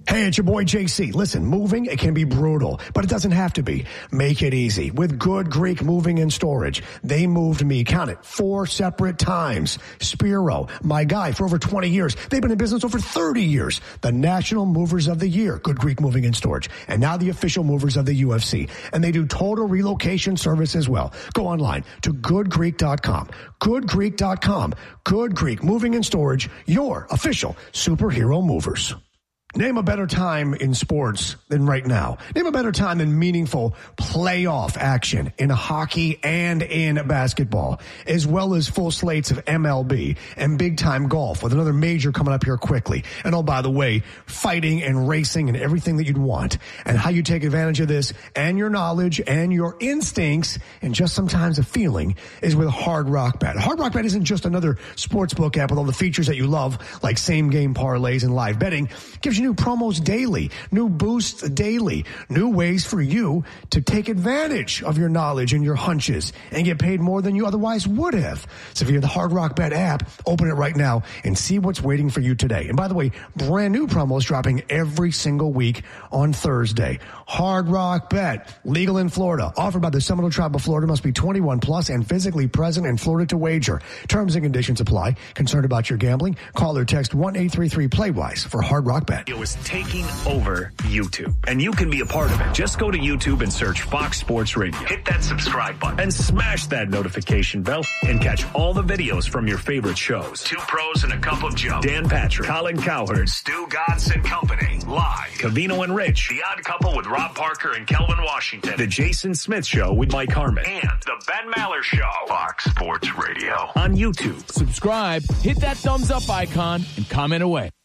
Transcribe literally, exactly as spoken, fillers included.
Hey, it's your boy J C. Listen, moving, it can be brutal, but it doesn't have to be. Make it easy. With Good Greek Moving and Storage, they moved me, count it, four separate times. Spiro, my guy for over twenty years. They've been in business over thirty years. The National Movers of the Year, Good Greek Moving and Storage. And now the official movers of the U F C. And they do total relocation service as well. Go online to good greek dot com. good greek dot com. Good Greek Moving and Storage, your official superhero movers. Name a better time in sports than right now. Name a better time than meaningful playoff action in hockey and in basketball, as well as full slates of M L B and big-time golf with another major coming up here quickly. And oh, by the way, fighting and racing and everything that you'd want. And how you take advantage of this and your knowledge and your instincts and just sometimes a feeling is with Hard Rock Bet. Hard Rock Bet isn't just another sportsbook app with all the features that you love, like same-game parlays and live betting. It gives you new promos daily, new boosts daily, new ways for you to take advantage of your knowledge and your hunches and get paid more than you otherwise would have. So if you have the Hard Rock Bet app, open it right now and see what's waiting for you today. And by the way, brand new promos dropping every single week on Thursday. Hard Rock Bet, legal in Florida, offered by the Seminole Tribe of Florida, must be twenty-one plus and physically present in Florida to wager. Terms and conditions apply. Concerned about your gambling? Call or text one eight three three play wise for Hard Rock Bet. It was taking over YouTube, and you can be a part of it. Just go to YouTube and search Fox Sports Radio. Hit that subscribe button and smash that notification bell and catch all the videos from your favorite shows. Two Pros and a Cup of Joe. Dan Patrick, Colin Cowherd, Stu Gatz and Company. Live. Covino and Rich. The Odd Couple with Rob Parker and Kelvin Washington. The Jason Smith Show with Mike Harmon. And the Ben Maller Show. Fox Sports Radio. On YouTube. Subscribe, hit that thumbs up icon, and comment away.